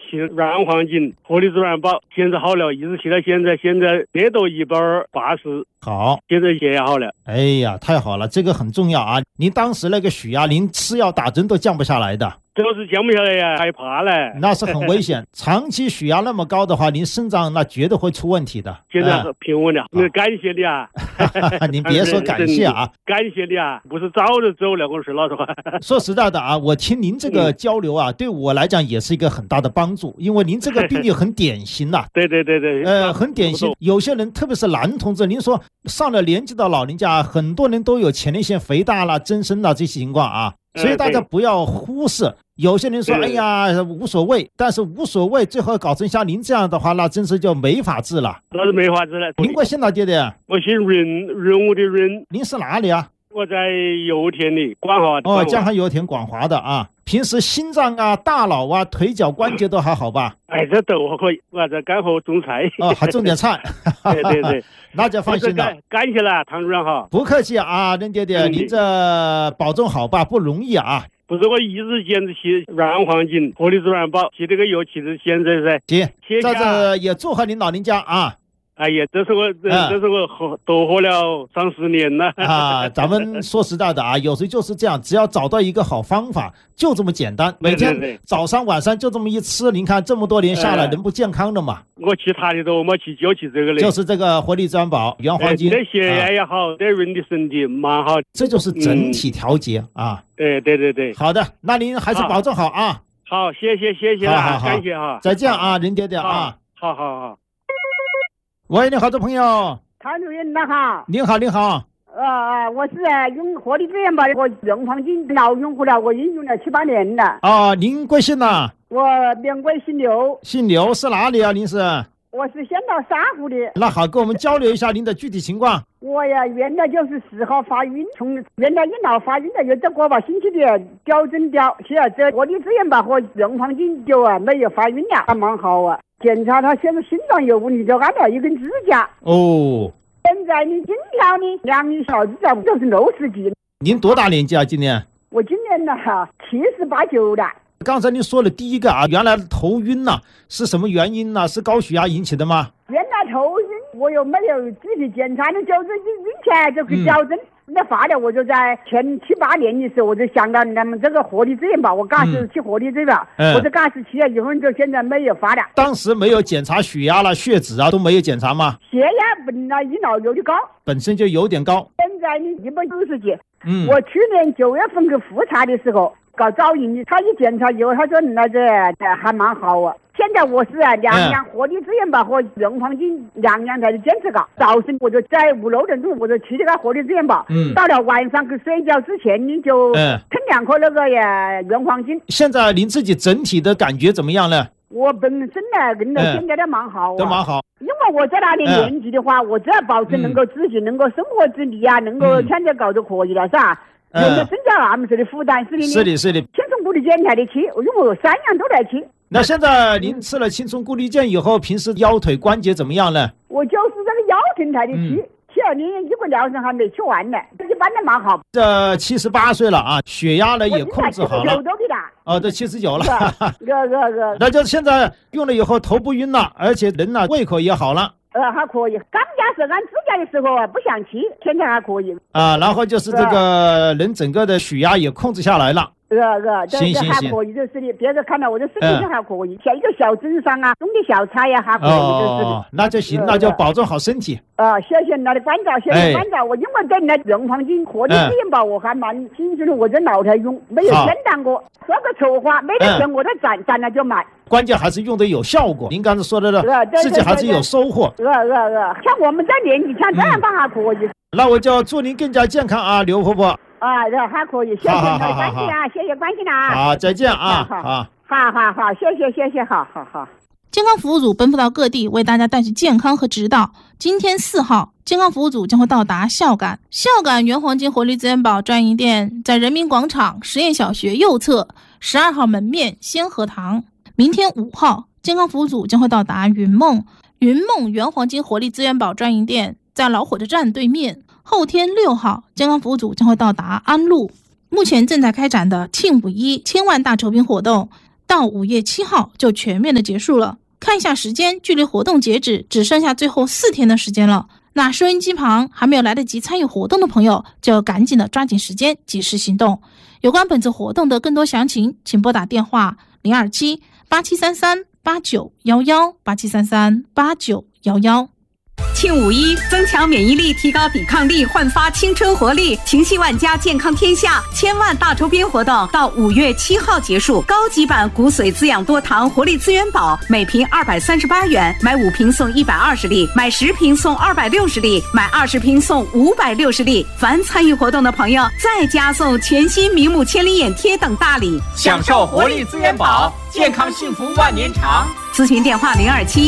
气软黄金活力自然宝，现在好了，一直气到现在跌到180。 好， 现在血压好了。 哎呀，太好了，这个很重要啊！您当时那个血压，您吃药打针都降不下来的， 就是降不下来呀，害怕了， 那是很危险。长期血压那么高的话，您肾脏那绝对会出问题的。 现在平稳了，感谢你啊！ 您别说感谢啊， 感谢你啊！不是早就走了，我说老实话。 说实在的啊，我听您这个交流啊，对我来讲也是一个很大的帮助，因为您这个病例很典型呐。 对， 很典型。有些人，特别是男同志，您说上了年纪的老人家，很多人都有前列腺肥大啦、增生啦这些情况啊，所以大家不要忽视。有些人说，哎呀，无所谓，但是无所谓，最后搞成像您这样的话，那真是就没法治了。 那是没法治了。 您贵姓哪爹的？ 我姓润，润物的润。 您是哪里啊？ 我在油田里，广华。 哦，江汉油田广华的啊。平时心脏啊、大脑啊、腿脚关节都还好吧？ 哎，这都可以。我在干活种菜。 哦，还种点菜。 对， 那就放心了。 感谢了，唐主任哈。 不客气啊，任爹爹，您这保重好吧，不容易啊。 不是我一直坚持吃软黄金、活力自然宝，吃这个药吃到现在噻。 行，在这也祝贺您老人家啊。 哎呀，这是我多活了30年了啊！咱们说实在的啊，有时候就是这样，只要找到一个好方法，就这么简单。每天早上晚上就这么一吃，您看这么多年下来，人不健康的嘛。 我其他的都没吃，就吃这个嘞。 就是这个活力自然宝原黄金， 对血压也好，对人的身体蛮好。 这就是整体调节啊。 对。 好的，那您还是保重好啊。 好，谢谢了，感谢哈。 再见啊，任爹爹啊。 好。 喂，你好，这朋友。 唐主任，那好。 您好。 我是用活力自然宝和润黄金老用户了，我应用了7、8年了。 啊，您贵姓呢？ 我名贵姓刘。 姓刘是哪里啊？您是？ 我是仙桃沙湖的。 那好，跟我们交流一下您的具体情况。 我呀，原来就是4号发晕，从原来一闹发晕了，又这个把星期的矫正掉，吃了这活力自然宝和润黄金就没有发晕了，还蛮好啊。检查他现在心脏有问题，就按了一根支架。 哦。 现在你今天呢，2一小时在就是60几。 您多大年纪啊？今年？ 我今年呢78、9了。 刚才您说了第一个啊，原来头晕呐，是什么原因呢？是高血压引起的吗？ 原来头晕，我又没有具体检查，那就是晕起来就去矫正。那发了，我就在前7、8年的时候，我就想到咱们这个活力自然宝，我刚是吃活力自然宝，我就刚是吃了以后，就现在没有发了。 当时没有检查血压了、血脂啊，都没有检查吗？ 血压本来一脑有点高， 本身就有点高。 现在呢190几。我去年9月份去复查的时候搞早孕的，他一检查以后，他说那这还蛮好啊。现在我是2样活力自然宝和润黄金2样才是坚持搞。早晨我就在5楼的路，我就吃这个活力自然宝。到了晚上去睡觉之前，你就吞2颗那个润黄金。 现在您自己整体的感觉怎么样呢？ 我本身呢跟到现在都蛮好啊， 都蛮好。 因为我在那里年纪的话，我只要保证能够自己能够生活自理啊，能够天天搞就可以了，是吧？有的增加俺们这的负担，是的。 是的。 青春固力健才的吃，因为我3样都来吃。 那现在您吃了青春固力健以后，平时腰腿关节怎么样呢？ 我就是这个腰疼才的吃。吃了你一个疗程还没吃完呢，一般的蛮好。 这78岁了啊，血压呢也控制好了。这79了。那就现在用了以后头不晕了，而且人呢胃口也好了。 还可以。刚开始按指甲的时候不想吃，现在还可以。 然后就是这个人整个的血压也控制下来了。 这还可以，就是的。别人看到我的身体还可以，像一个小镇上啊，种的小菜呀还可以，就是那就行，那就保重好身体。 谢谢你的关照，谢谢关照。我因为对那润黄金活力自然宝我还蛮清楚的，我在老台用，没有间断过。说个丑话，没得钱我都攒了就买。 关键还是用的有效果。您刚才说的自己还是有收获。 像我们这年纪，像这样办还可以。 那我就祝您更加健康啊，刘婆婆。 还可以，谢谢你的关心啊，谢谢关心啊。 好，再见啊。 好，谢谢，好。 健康服务组奔赴到各地，为大家带去健康和指导。今天4号，健康服务组将会到达孝感原黄金活力自然宝专营店，在人民广场实验小学右侧12号门面先河堂。明天5号，健康服务组将会到达云梦原黄金活力自然宝专营店，在老火车站对面。后天6号，健康服务组将会到达安陆。目前正在开展的庆5·1千万大酬宾活动， 到5月7号就全面的结束了。看一下时间，距离活动截止只剩下最后4天的时间了。那收音机旁还没有来得及参与活动的朋友，就赶紧的抓紧时间，及时行动。有关本次活动的更多详情，请拨打电话027-8733-8911，8733-8911。 庆5·1，增强免疫力，提高抵抗力，焕发青春活力。情系万家，健康天下千万大周边活动到5月7号结束。高级版骨髓滋养多糖活力资源宝，每瓶238元，买5瓶送120粒，买10瓶送260粒，买20瓶送560粒。凡参与活动的朋友，再加送全新明目千里眼贴等大礼， 享受活力资源宝，健康幸福万年长。 咨询电话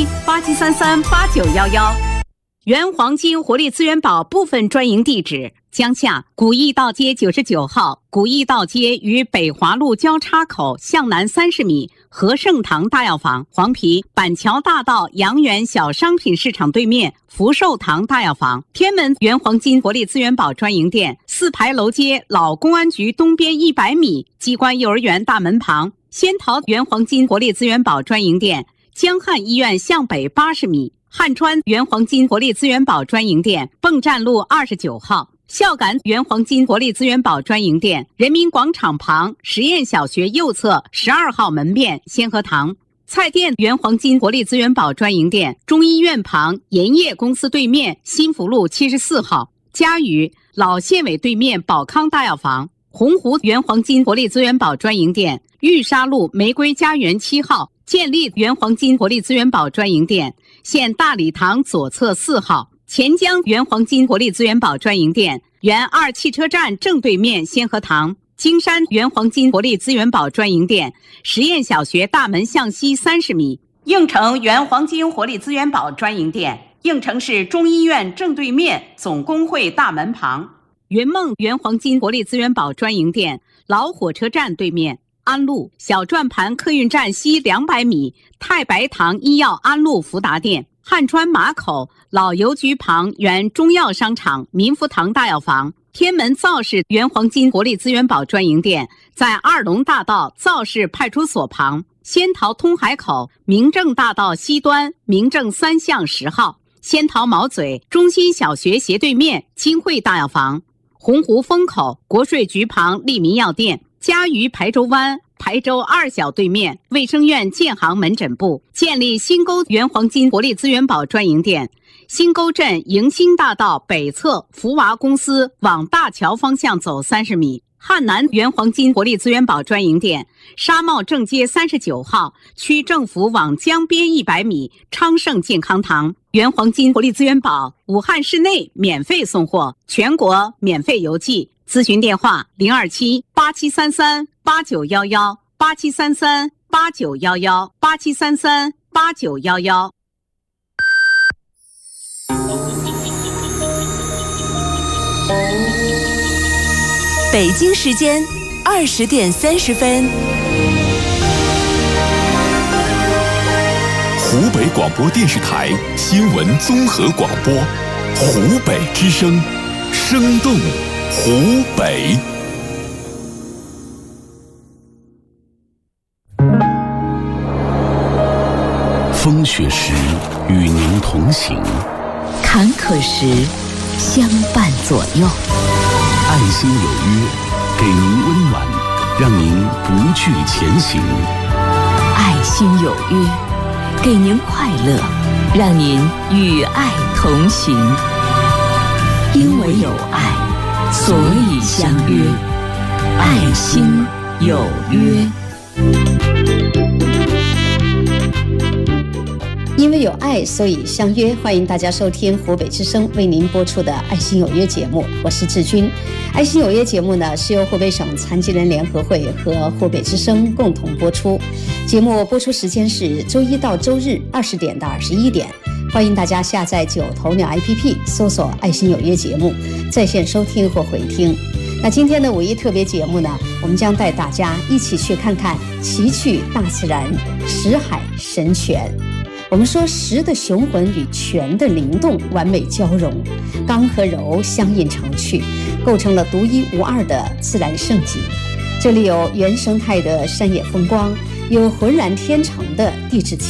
027-8733-8911。原黄金活力资源宝部分专营地址：江夏古驿道街99号，古驿道街与北华路交叉口向南30米，和盛堂大药房；黄陂板桥大道阳源小商品市场对面，福寿堂大药房；天门原黄金活力资源宝专营店，4牌楼街老公安局东边100米，机关幼儿园大门旁；仙桃原黄金活力资源宝专营店，江汉医院向北80米。汉川原黄金活力资源宝专营店，蚌站路29号；孝感原黄金活力资源宝专营店，人民广场旁实验小学右侧12号门面先河堂；菜店原黄金活力资源宝专营店，中医院旁盐业公司对面新福路74号；嘉峪老县委对面宝康大药房；洪湖原黄金活力资源宝专营店，玉沙路玫瑰家园7号；建立原黄金活力资源宝专营店，现大礼堂左侧4号；钱江原黄金活力资源宝专营店，原2汽车站正对面先河堂；金山原黄金活力资源宝专营店，实验小学大门向西30米；应城原黄金活力资源宝专营店，应城市中医院正对面总工会大门旁；云梦原黄金活力资源宝专营店，老火车站对面安路小转盘客运站西200米，太白堂医药安路福达店；汉川马口老邮局旁原中药商场民福堂大药房；天门造市原黄金活力资源宝专营店，在2龙大道造市派出所旁；仙桃通海口明正大道西端明正3巷10号；仙桃毛嘴中心小学斜对面金汇大药房；洪湖风口国税局旁利民药店；嘉峪排州湾排州2小对面卫生院建行门诊部；建立新沟原黄金活力资源宝专营店，新沟镇迎新大道北侧福娃公司往大桥方向走30米；汉南原黄金活力资源宝专营店，沙茂正街39号，区政府往江边100米，昌盛健康堂；原黄金活力资源宝武汉市内免费送货，全国免费邮寄。咨询电话027-8733-8911， 8733-8911， 8733-8911。 北京时间20点30分。 湖北广播电视台新闻综合广播，湖北之声，生动湖北。风雪时与您同行， 坎坷时相伴左右。 爱心有约，给您温暖，让您不惧前行。 爱心有约，给您快乐，让您与爱同行。因为有爱，所以相约。爱心有约。 因为有爱，所以相约。欢迎大家收听湖北之声为您播出的《爱心有约》节目，我是志军。《爱心有约》节目呢，是由湖北省残疾人联合会和湖北之声共同播出。节目播出时间是周一到周日20点到21点。欢迎大家下载9头鸟 APP， 搜索《爱心有约》节目，在线收听或回听。那今天的5一特别节目呢，我们将带大家一起去看看奇趣大自然，石海神泉。我们说石的雄浑与泉的灵动完美交融，刚和柔相映成趣，构成了独一无二的自然胜景。这里有原生态的山野风光， 有浑然天成的地质体